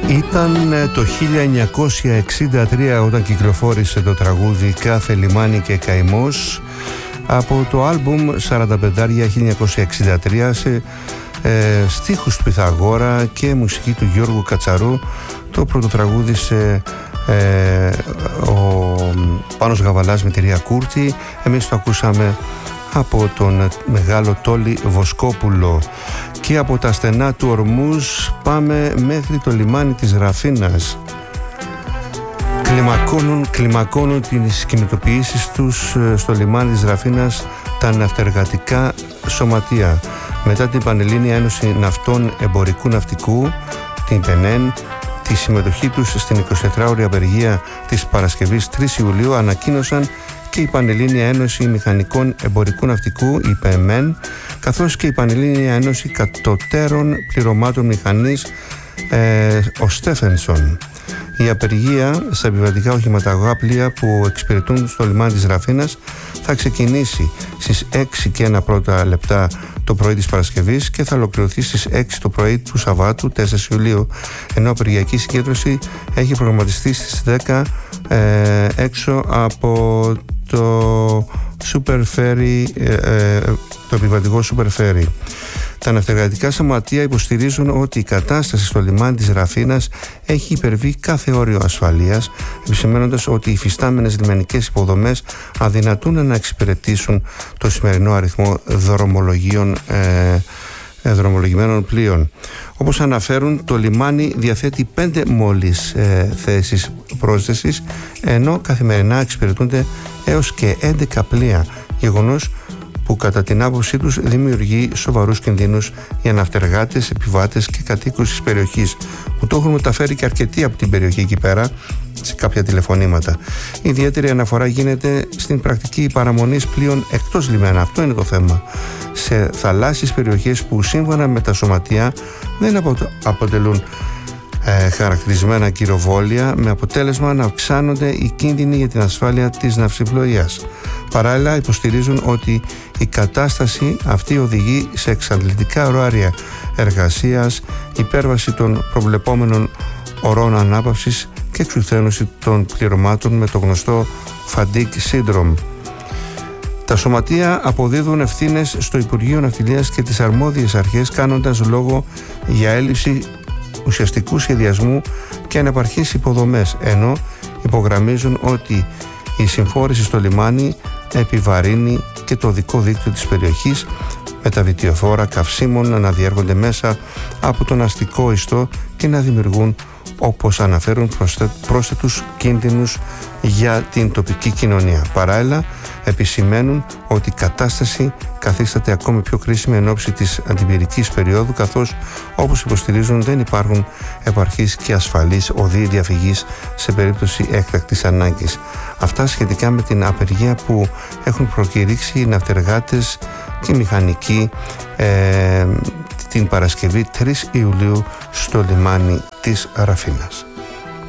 Ήταν το 1963 όταν κυκλοφόρησε το τραγούδι «Κάθε λιμάνι και καημός» από το άλμπουμ 45 1963 σε στίχους του Πυθαγόρα και μουσική του Γιώργου Κατσαρού. Το πρώτο τραγούδισε ο Πάνος Γαβαλάς με τη Ρία Κούρτη. Εμείς το ακούσαμε από τον μεγάλο Τόλι Βοσκόπουλο. Και από τα στενά του Ορμούζ πάμε μέχρι το λιμάνι της Ραφίνας. Κλιμακώνουν τις κινητοποιήσεις τους στο λιμάνι της Ραφίνας τα ναυτεργατικά σωματεία. Μετά την Πανελλήνια Ένωση Ναυτών Εμπορικού Ναυτικού, την ΠΕΝΕΝ, τη συμμετοχή τους στην 24ωρη απεργία της Παρασκευής 3 Ιουλίου, ανακοίνωσαν και η Πανελλήνια Ένωση Μηχανικών Εμπορικού Ναυτικού, η ΠΕΜΕΝ, καθώς και η Πανελλήνια Ένωση Κατωτέρων Πληρωμάτων Μηχανής, ο Στέφενσον. Η απεργία στα επιβατικά οχηματαγάπλια που εξυπηρετούν στο λιμάνι της Ραφίνας θα ξεκινήσει στις 6 και 1 πρώτα λεπτά το πρωί της Παρασκευής και θα ολοκληρωθεί στις 6 το πρωί του Σαββάτου 4 Ιουλίου, ενώ απεργιακή συγκέντρωση έχει προγραμματιστεί στις 10 έξω από το Super Ferry, το επιβατικό Super Ferry. Τα ναυτεργατικά σωματεία υποστηρίζουν ότι η κατάσταση στο λιμάνι της Ραφίνας έχει υπερβεί κάθε όριο ασφαλείας, επισημαίνοντας ότι οι υφιστάμενες λιμενικές υποδομές αδυνατούν να εξυπηρετήσουν το σημερινό αριθμό δρομολογημένων πλοίων. Όπως αναφέρουν, το λιμάνι διαθέτει 5 μόλις θέσεις πρόσθεσης, ενώ καθημερινά εξυπηρετούνται έως και 11 πλοία, γεγονός που κατά την άποψή τους δημιουργεί σοβαρούς κινδύνους για ναυτεργάτες, επιβάτες και κατοίκους της περιοχής, που το έχουν μεταφέρει και αρκετοί από την περιοχή εκεί πέρα σε κάποια τηλεφωνήματα. Ιδιαίτερη αναφορά γίνεται στην πρακτική παραμονής πλοίων εκτός λιμένα. Αυτό είναι το θέμα. Σε θαλάσσιες περιοχές που σύμφωνα με τα σωματεία δεν αποτελούν χαρακτηρισμένα κυροβόλια, με αποτέλεσμα να αυξάνονται οι κίνδυνοι για την ασφάλεια της ναυσιπλοείας. Παράλληλα, υποστηρίζουν ότι η κατάσταση αυτή οδηγεί σε εξαντλητικά ωράρια εργασίας, υπέρβαση των προβλεπόμενων ωρών ανάπαυσης και εξουθένωση των πληρωμάτων με το γνωστό fatigue syndrome. Τα σωματεία αποδίδουν ευθύνες στο Υπουργείο Ναυτιλίας και τις αρμόδιες αρχές, κάνοντας λόγο για έλλειψη ουσιαστικού σχεδιασμού και ανεπαρκείς υποδομές, ενώ υπογραμμίζουν ότι η συμφόρηση στο λιμάνι επιβαρύνει και το οδικό δίκτυο της περιοχής, με τα βιτιοφόρα καυσίμων να διέρχονται μέσα από τον αστικό ιστό και να δημιουργούν, όπως αναφέρουν, πρόσθετους κίνδυνους για την τοπική κοινωνία. Παράλληλα, επισημαίνουν ότι η κατάσταση καθίσταται ακόμη πιο κρίσιμη εν ώψη της αντιπυρικής περίοδου, καθώς, όπως υποστηρίζουν, δεν υπάρχουν επαρκείς και ασφαλείς οδοί διαφυγής σε περίπτωση έκτακτης ανάγκης. Αυτά σχετικά με την απεργία που έχουν προκηρύξει οι ναυτεργάτες και οι μηχανικοί την Παρασκευή 3 Ιουλίου στο λιμάνι της Ραφίνας.